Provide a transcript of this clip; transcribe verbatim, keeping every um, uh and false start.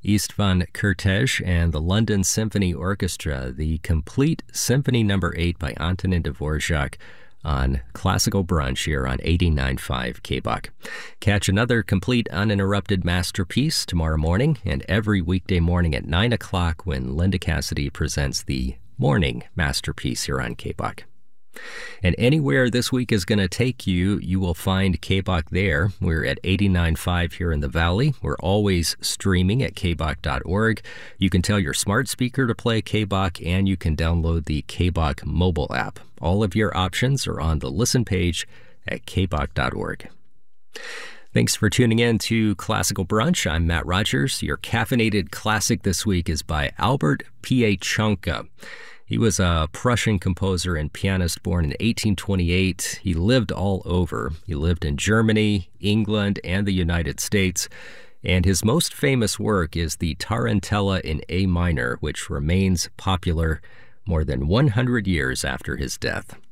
Istvan Kertész and the London Symphony Orchestra, the Complete Symphony Number eight by Antonin Dvorak on Classical Brunch here on eighty-nine point five K B O C. Catch another complete uninterrupted masterpiece tomorrow morning and every weekday morning at nine o'clock when Linda Cassidy presents the Morning Masterpiece here on K B O C. And anywhere this week is going to take you, you will find K B O C there. We're at eighty-nine point five here in the Valley. We're always streaming at K B O C dot org. You can tell your smart speaker to play K B O C, and you can download the K B O C mobile app. All of your options are on the listen page at K B O C dot org. Thanks for tuning in to Classical Brunch. I'm Matt Rogers. Your caffeinated classic this week is by Albert Piechonka. He was a Prussian composer and pianist born in eighteen twenty-eight. He lived all over. He lived in Germany, England, and the United States. And his most famous work is the Tarantella in A minor, which remains popular more than one hundred years after his death.